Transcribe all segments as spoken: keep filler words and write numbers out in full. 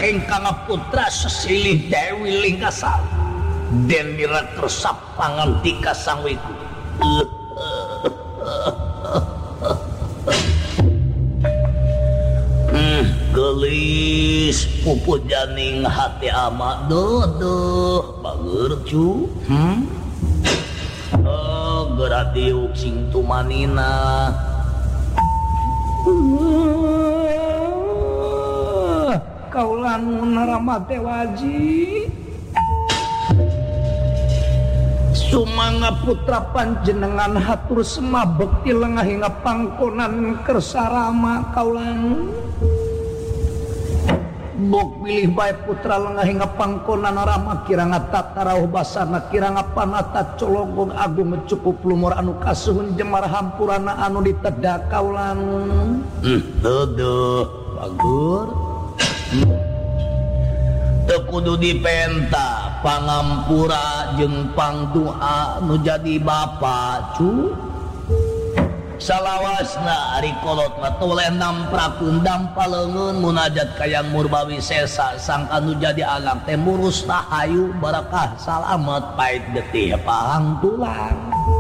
hengkang putra sesilih Dewi Lingkasal den mira kersap pangantika sang wiku hmm, gelis pupu janing hati ama dodo bager cu hmm? Oh geradiuk sing tumanina kaulan naramate waji sumanga putra panjenengan hatur sema bekti lengah hingga pangkonan kersarama kaulan bok pilih bae putra lengah hingga pangkonan rama kiranga tatarauh basana kiranga panata colongkong agung cukup lumur anu kasuhun jemar hampurana anu ditedak kaulan hmm, dodo bagur tekudu dipenta pangampura jeung pangdoa nu jadi bapa cu salawasna ari kolot mah toleh namprakeun dampaleungeun munajat ka Yang Murbawi Sesa sang anu jadi anak teh murus tahayu barakah salamet pait getih pahang tulang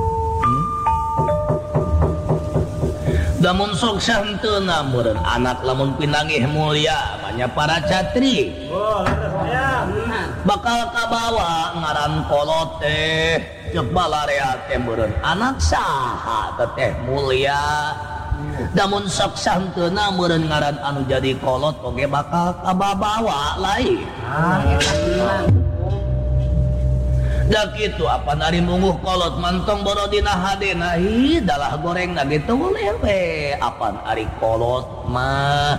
lamun sok santeuna meureun anak lamun pinangih mulya manya para catri oh ya bakal kabawa ngaran kolot teh ceuk balarea teh meureun anak saha teh mulya lamun sok santeuna meureun ngaran anu jadi kolot oge bakal kabawa lain ah da kitu apa nari munguh kolot mantong boro dina hadena hi dalah goreng na gitu lewe apan ari kolot mah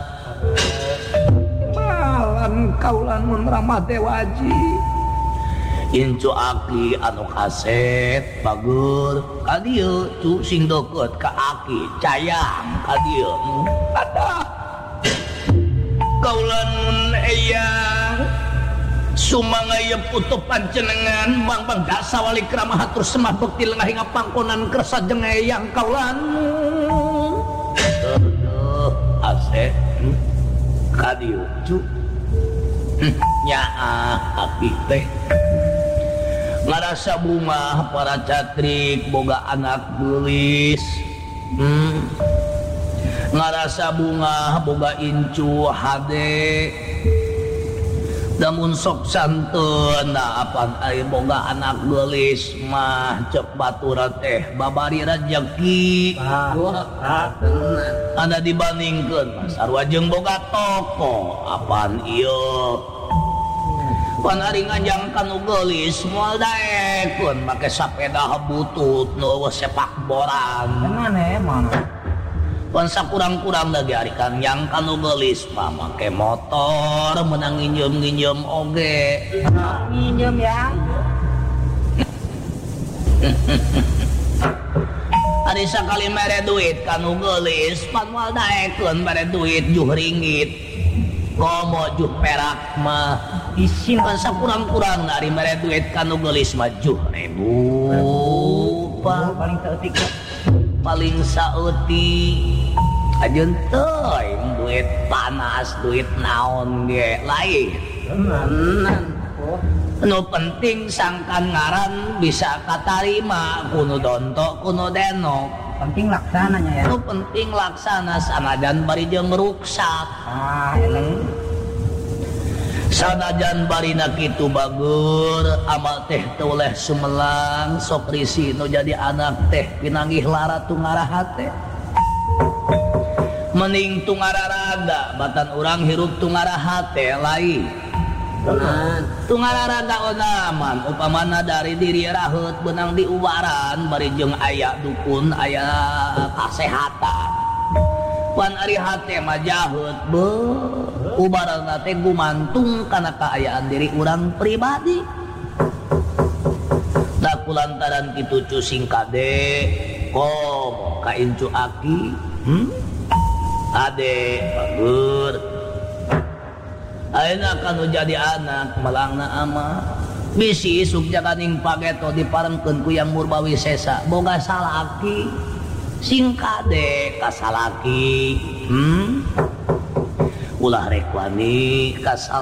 malan kaulan mun ramate waji incu aki anu kaset bagur ka dieu cu sing deukeut ka aki cayang ka dieu ada kaulan mun eyang sumanga ieu putu panjenengan bang bang dasa wali krama hatur semah bekti lengah hingga pangkonan kersa jeung eyang kaulan teuh ase ka dieu cu nyaah api teh ngarasa bunga para catrik boga anak geulis hmm. ngarasa bunga boga incu hade namun sok santeuna apan ari boga anak geulis mah ceuk baturan teh babari rejeki ah anda dibandingkeun mah sarua jeung boga toko apan ieu pan ari ngajang kanu geulis moal daekeun make sapeda butut nu sepak boran mana mana pan sakurang-kurang lagi ari kan yang kanu geulis mah make motor menang nginjem-nginjem oge nginjem ya ari sakali mere duit kanu geulis pan moal daekeun mere duit juh ringgit komo juh perak mah isin pan sakurang-kurang ari mere duit kanu geulis mah juh ribu paling saeutik paling saeutik ajeun teuing duit panas duit naon ge lain tenan nu penting sangkan ngaran bisa katarima kuno donto kuno denok penting laksananya ya nu penting laksana sanajan bari jeung ruksak ah eleng sanajan barina kitu bagur amal teh teu oleh sumelang sok risi nu jadi anak teh pinanggih lara tungaraha teh mending tungararaga batan urang hirup tungaraha teh lain tungararaga onaman upamana dari diri raheut beunang diubaran bari jeung aya dukun aya kasehatan pan ari hate mah jaheut beuh ubarana teh gumantung kana kaayaan diri urang pribadi da kulantaran kitu cu sing kade komo ka incu aki hmm? ade bagur ayeuna kanu jadi anak malangna ama bisi isuk jaganing pageto diparengkeun ku Yang Murbawi Sesa boga salaki sing kade ka salaki hmm? ulah rek wani ka